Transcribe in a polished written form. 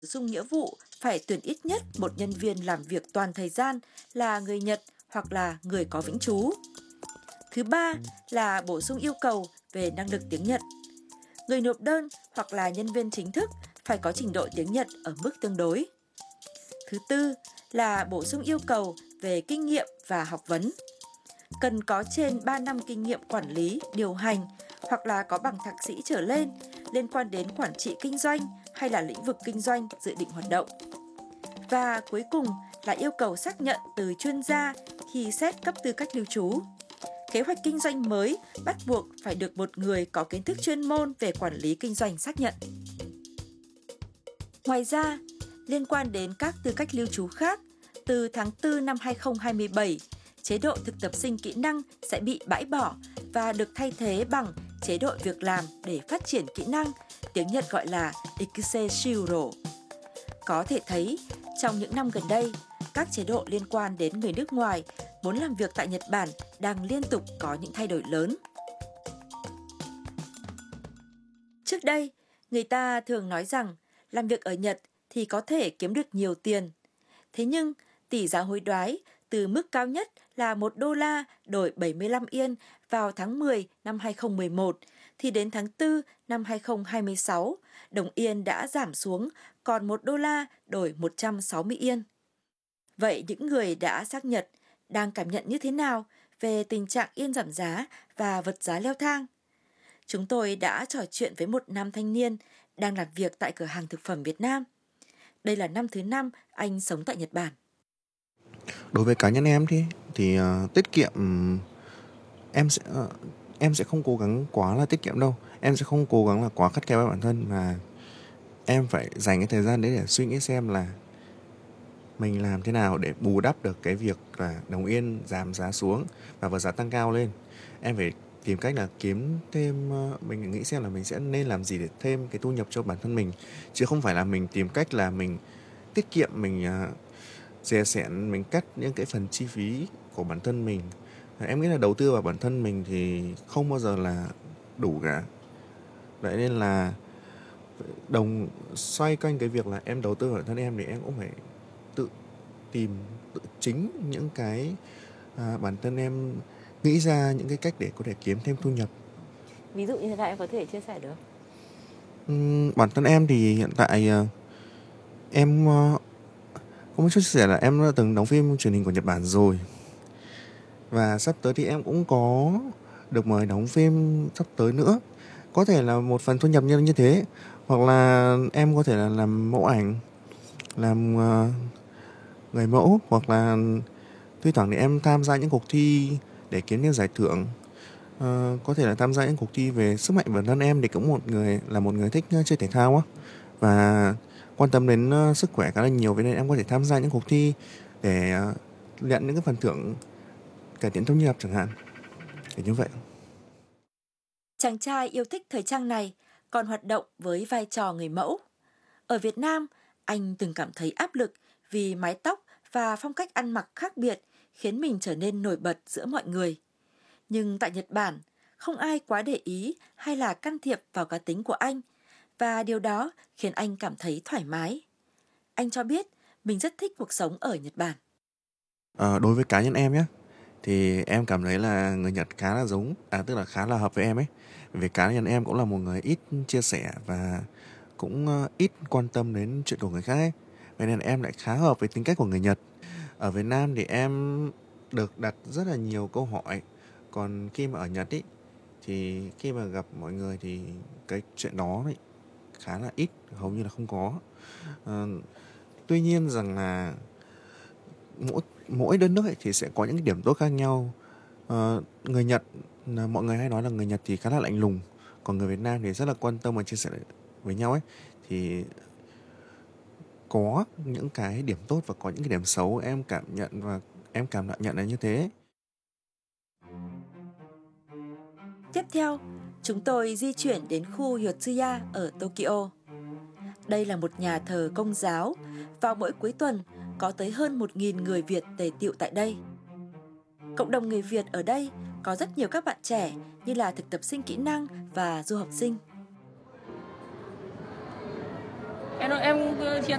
Dung nghĩa vụ phải tuyển ít nhất một nhân viên làm việc toàn thời gian là người Nhật hoặc là người có vĩnh trú. Thứ ba là bổ sung yêu cầu về năng lực tiếng Nhật. Người nộp đơn hoặc là nhân viên chính thức phải có trình độ tiếng Nhật ở mức tương đối. Thứ tư là bổ sung yêu cầu về kinh nghiệm và học vấn. Cần có trên 3 năm kinh nghiệm quản lý, điều hành hoặc là có bằng thạc sĩ trở lên liên quan đến quản trị kinh doanh hay là lĩnh vực kinh doanh dự định hoạt động. Và cuối cùng là yêu cầu xác nhận từ chuyên gia khi xét cấp tư cách lưu trú. Kế hoạch kinh doanh mới bắt buộc phải được một người có kiến thức chuyên môn về quản lý kinh doanh xác nhận. Ngoài ra, liên quan đến các tư cách lưu trú khác, từ tháng 4 năm 2027, chế độ thực tập sinh kỹ năng sẽ bị bãi bỏ và được thay thế bằng chế độ việc làm để phát triển kỹ năng, tiếng Nhật gọi là Ikiseshiro. Có thể thấy, trong những năm gần đây, các chế độ liên quan đến người nước ngoài muốn làm việc tại Nhật Bản đang liên tục có những thay đổi lớn. Trước đây, người ta thường nói rằng làm việc ở Nhật thì có thể kiếm được nhiều tiền. Thế nhưng, tỷ giá hối đoái từ mức cao nhất là $1 đổi 75 yên vào tháng 10 năm 2011, thì đến tháng 4 năm 2026, đồng yên đã giảm xuống còn $1 đổi 160 yên. Vậy những người đã sang Nhật đang cảm nhận như thế nào về tình trạng yên giảm giá và vật giá leo thang? Chúng tôi đã trò chuyện với một nam thanh niên đang làm việc tại cửa hàng thực phẩm Việt Nam. Đây là năm thứ 5 anh sống tại Nhật Bản. Đối với cá nhân em thì tiết kiệm em sẽ không cố gắng quá là tiết kiệm đâu. Em sẽ không cố gắng là quá khắt khe với bản thân, mà em phải dành cái thời gian đấy để suy nghĩ xem là mình làm thế nào để bù đắp được cái việc là đồng yên giảm giá xuống và vật giá tăng cao lên. Em phải tìm cách là kiếm thêm, mình nghĩ xem là mình sẽ nên làm gì để thêm cái thu nhập cho bản thân mình, chứ không phải là mình tìm cách là mình tiết kiệm, mình dè sẻn, mình cắt những cái phần chi phí của bản thân mình. Em nghĩ là đầu tư vào bản thân mình thì không bao giờ là đủ cả. Vậy nên là xoay quanh cái việc là em đầu tư vào bản thân em thì em cũng phải tự tự chính những cái bản thân em nghĩ ra những cái cách để có thể kiếm thêm thu nhập. Ví dụ như thế nào em có thể chia sẻ được? Bản thân em thì hiện tại em cũng muốn chia sẻ là em đã từng đóng phim truyền hình của Nhật Bản rồi, và sắp tới thì em cũng có được mời đóng phim sắp tới nữa. Có thể là một phần thu nhập như thế, hoặc là em có thể là làm mẫu ảnh, làm người mẫu, hoặc là thi thoảng thì em tham gia những cuộc thi để kiếm những giải thưởng. Có thể là tham gia những cuộc thi về sức mạnh bản thân. Em thì cũng một người thích chơi thể thao á, và quan tâm đến sức khỏe khá là nhiều, vậy nên em có thể tham gia những cuộc thi để nhận những cái phần thưởng cải thiện thu nhập chẳng hạn, kiểu như vậy. Chàng trai yêu thích thời trang này còn hoạt động với vai trò người mẫu. Ở Việt Nam, anh từng cảm thấy áp lực vì mái tóc và phong cách ăn mặc khác biệt khiến mình trở nên nổi bật giữa mọi người. Nhưng tại Nhật Bản, không ai quá để ý hay là can thiệp vào cá tính của anh, và điều đó khiến anh cảm thấy thoải mái. Anh cho biết mình rất thích cuộc sống ở Nhật Bản. Đối với cá nhân em nhé, thì em cảm thấy là người Nhật khá là tức là khá là hợp với em ấy. Vì cá nhân em cũng là một người ít chia sẻ và cũng ít quan tâm đến chuyện của người khác ấy. Vậy nên là em lại khá hợp với tính cách của người Nhật. Ở Việt Nam thì em được đặt rất là nhiều câu hỏi. Còn khi mà ở Nhật ý, thì khi mà gặp mọi người thì cái chuyện đó ấy, khá là ít, hầu như là không có. Ờ, Tuy nhiên rằng là mỗi đất nước ấy thì sẽ có những cái điểm tốt khác nhau. Người Nhật, mọi người hay nói là người Nhật thì khá là lạnh lùng, còn người Việt Nam thì rất là quan tâm và chia sẻ với nhau ấy. Thì có những cái điểm tốt và có những cái điểm xấu, em cảm nhận và em cảm nhận là như thế. Tiếp theo, chúng tôi di chuyển đến khu Yotsuya ở Tokyo. Đây là một nhà thờ Công giáo. Vào mỗi cuối tuần, có tới hơn 1.000 người Việt tề tựu tại đây. Cộng đồng người Việt ở đây có rất nhiều các bạn trẻ như là thực tập sinh kỹ năng và du học sinh. Em chia